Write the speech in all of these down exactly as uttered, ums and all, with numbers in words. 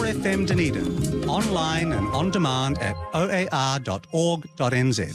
F M Dunedin, online and on demand at o a r dot org dot n z.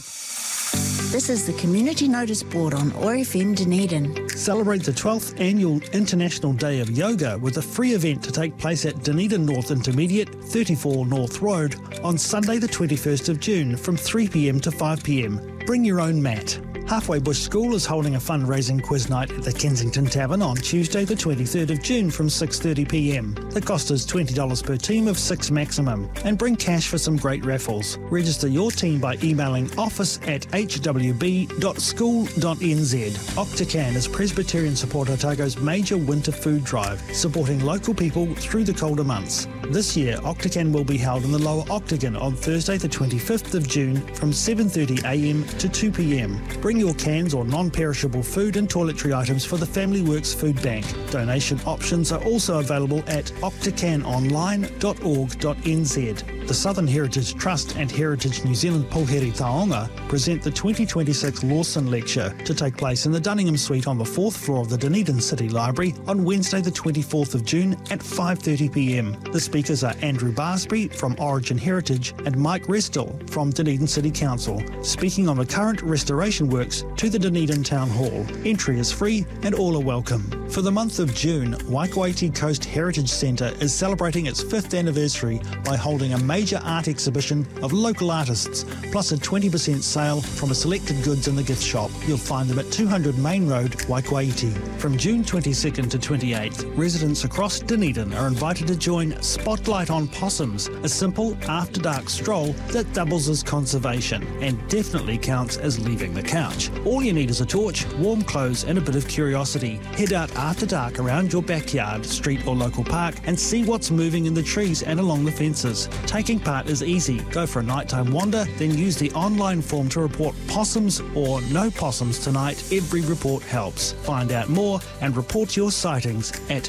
This is the Community Notice Board on O R F M Dunedin. Celebrate the twelfth Annual International Day of Yoga with a free event to take place at Dunedin North Intermediate, thirty-four North Road, on Sunday the twenty-first of June from three p m to five p m. Bring your own mat. Halfway Bush School is holding a fundraising quiz night at the Kensington Tavern on Tuesday the twenty-third of June from six thirty p m. The cost is twenty dollars per team of six maximum, and bring cash for some great raffles. Register your team by emailing office at h w b dot school dot n z. Octacan is Presbyterian Support Otago's major winter food drive, supporting local people through the colder months. This year, Octacan will be held in the Lower Octagon on Thursday the twenty-fifth of June from seven thirty a m to two p m. Bring your cans or non-perishable food and toiletry items for the Family Works Food Bank. Donation options are also available at octacan online dot org dot n z. The Southern Heritage Trust and Heritage New Zealand Pōheri Taonga present the twenty twenty-six Lawson Lecture to take place in the Dunningham Suite on the fourth floor of the Dunedin City Library on Wednesday the twenty-fourth of June at five thirty p m. The speakers are Andrew Barsby from Origin Heritage and Mike Restall from Dunedin City Council, speaking on the current restoration works to the Dunedin Town Hall. Entry is free and all are welcome. For the month of June, Waikouaiti Coast Heritage Centre is celebrating its fifth anniversary by holding a major art exhibition of local artists, plus a twenty percent sale from a selected goods in the gift shop. You'll find them at two hundred Main Road, Waikouaiti. From June twenty-second to twenty-eighth, residents across Dunedin are invited to join Spotlight on Possums, a simple after-dark stroll that doubles as conservation and definitely counts as leaving the couch. All you need is a torch, warm clothes and a bit of curiosity. Head out after dark around your backyard, street or local park and see what's moving in the trees and along the fences. Taking part is easy. Go for a nighttime wander, then use the online form to report possums or no possums tonight. Every report helps. Find out more and report your sightings at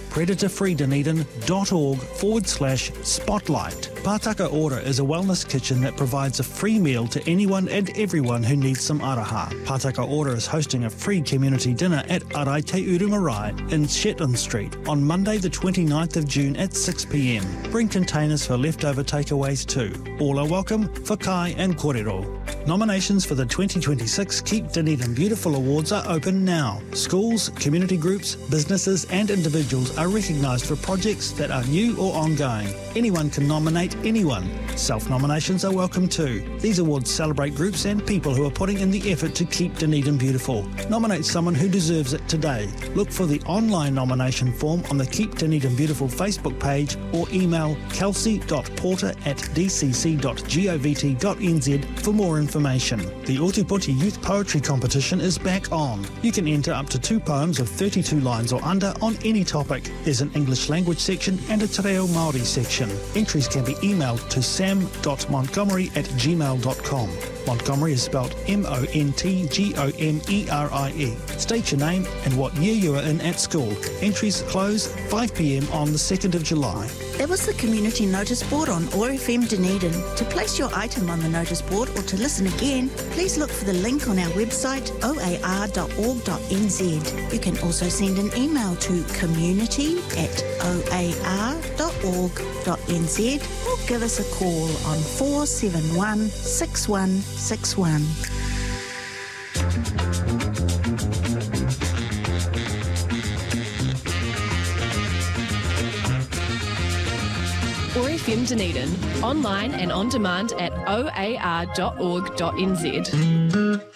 predatorfreedunedin.org forward slash spotlight. Pātaka Ora is a wellness kitchen that provides a free meal to anyone and everyone who needs some araha. Pātaka Ora is hosting a free community dinner at Arai Te Uru Marae in Shetland Street on Monday the twenty-ninth of June at six p m. Bring containers for leftover takeaways too. All are welcome for Kai and Kōrero. Nominations for the twenty twenty-six Keep Dunedin Beautiful Awards are open now. Schools, community groups, businesses and individuals are recognised for projects that are new or ongoing. Anyone can nominate anyone. Self-nominations are welcome too. These awards celebrate groups and people who are putting in the effort to keep Dunedin beautiful. Nominate someone who deserves it today. Look for the online nomination form on the Keep Dunedin Beautiful Facebook page or email kelsey dot porter at d c c dot govt dot n z for more information. The Ōtepoti Youth Poetry Competition is back on. You can enter up to two poems of thirty-two lines or under on any topic. There's an English language section and a Te Reo Māori section. Entries can be emailed to sam dot montgomery at gmail dot com. Montgomery is spelled M O N T G O M E R I E. State your name and what year you are in at school. Entries close five p m on the second of July. That was the Community Notice Board on O R F M Dunedin. To place your item on the notice board or to listen again, please look for the link on our website o a r dot org dot n z. You can also send an email to community at o a r dot org dot n z or give us a call on four seven one, six one six one. O R F M Dunedin, online and on demand at o a r dot org dot n z.